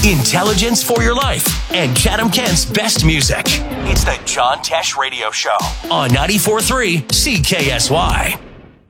intelligence for your life, and Chatham-Kent's best music. It's the John Tesh Radio Show on 94.3 CKSY.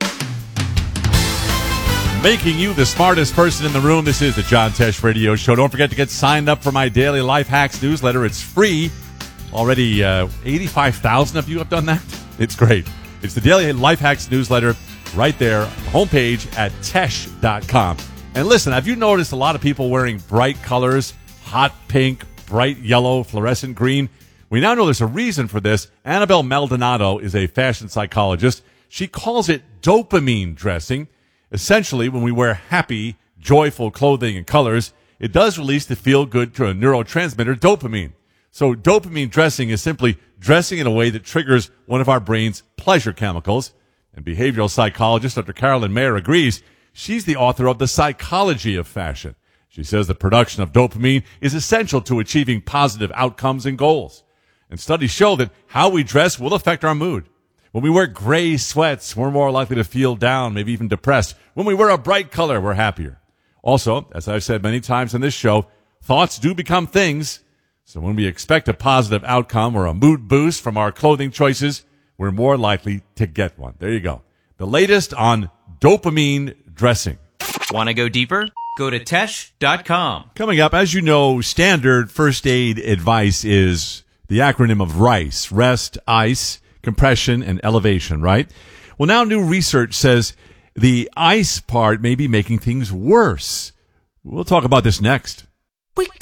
Making you the smartest person in the room. This is the John Tesh Radio Show. Don't forget to get signed up for my daily life hacks newsletter. It's free. Already 85,000 of you have done that. It's great. It's the daily life hacks newsletter right there on the homepage at tesh.com. And listen, have you noticed a lot of people wearing bright colors, hot pink, bright yellow, fluorescent green? We now know there's a reason for this. Annabelle Maldonado is a fashion psychologist. She calls it dopamine dressing. Essentially, when we wear happy, joyful clothing and colors, it does release the feel-good neurotransmitter dopamine. So dopamine dressing is simply dressing in a way that triggers one of our brain's pleasure chemicals. And behavioral psychologist Dr. Carolyn Mayer agrees. She's the author of The Psychology of Fashion. She says the production of dopamine is essential to achieving positive outcomes and goals. And studies show that how we dress will affect our mood. When we wear gray sweats, we're more likely to feel down, maybe even depressed. When we wear a bright color, we're happier. Also, as I've said many times in this show, thoughts do become things. So when we expect a positive outcome or a mood boost from our clothing choices, we're more likely to get one. There you go. The latest on dopamine dressing. Want to go deeper? Go to tesh.com. Coming up, as you know, standard first aid advice is the acronym of RICE. Rest, ice, compression, and elevation, right? Well, now new research says the ice part may be making things worse. We'll talk about this next.